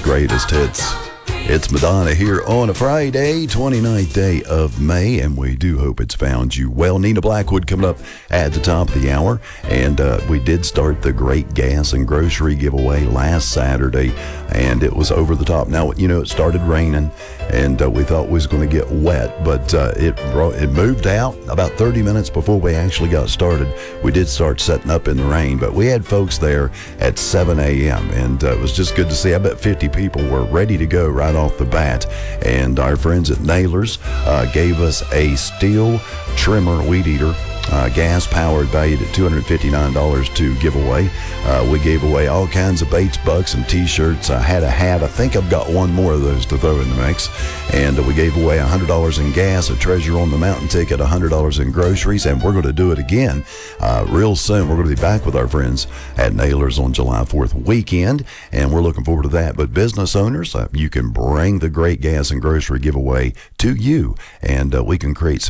greatest hits. It's Madonna here on a Friday, 29th day of May, and we do hope it's found you well. Nina Blackwood coming up at the top of the hour, and we did start the great gas and grocery giveaway last Saturday, and it was over the top. Now, you know, it started raining, and we thought we was going to get wet, but it moved out about 30 minutes before we actually got started. We did start setting up in the rain, but we had folks there at 7 a.m., and it was just good to see. I bet 50 people were ready to go right off the bat, and our friends at Naylor's gave us a steel trimmer weed eater, gas-powered, valued at $259 to give away. We gave away all kinds of Bates bucks and T-shirts. I had a hat. I think I've got one more of those to throw in the mix. And we gave away $100 in gas, a Treasure on the Mountain ticket, $100 in groceries, and we're going to do it again real soon. We're going to be back with our friends at Naylor's on July 4th weekend, and we're looking forward to that. But business owners, you can bring the great gas and grocery giveaway to you, and we can create some